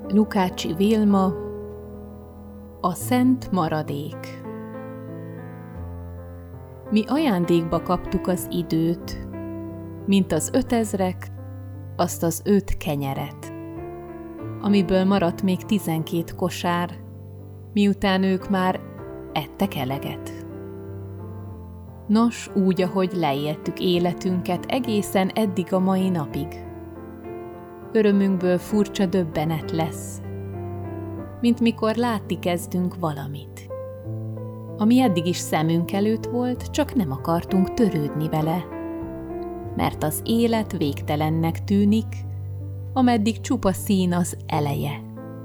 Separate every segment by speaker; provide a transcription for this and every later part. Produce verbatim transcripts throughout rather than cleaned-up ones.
Speaker 1: Lukácsi Vilma, a szent maradék. Mi ajándékba kaptuk az időt, mint az ötezrek, azt az öt kenyeret, amiből maradt még tizenkét kosár, miután ők már ettek eleget. Nos, úgy, ahogy leéltük életünket egészen eddig a mai napig. Örömünkből furcsa döbbenet lesz, mint mikor látni kezdünk valamit, ami eddig is szemünk előtt volt, csak nem akartunk törődni vele, mert az élet végtelennek tűnik, ameddig csupa szín az eleje.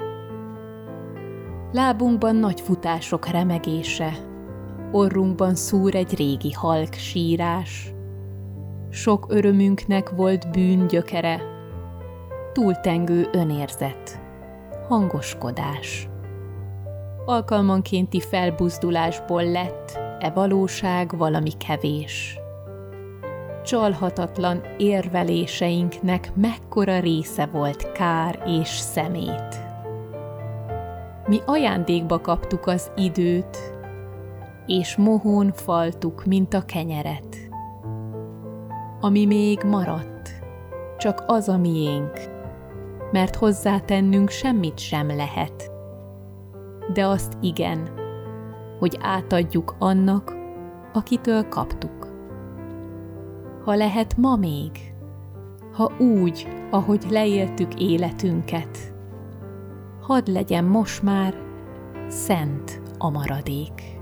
Speaker 1: Lábunkban nagy futások remegése, orrunkban szúr egy régi halk sírás, sok örömünknek volt bűngyökere, túltengő önérzet, hangoskodás. Alkalmankénti felbuzdulásból lett e valóság valami kevés. Csalhatatlan érveléseinknek mekkora része volt kár és szemét. Mi ajándékba kaptuk az időt, és mohón faltuk, mint a kenyeret. Ami még maradt, csak az a miénk, mert hozzátennünk semmit sem lehet. De azt igen, hogy átadjuk annak, akitől kaptuk. Ha lehet ma még, ha úgy, ahogy leéltük életünket, hadd legyen most már szent a maradék.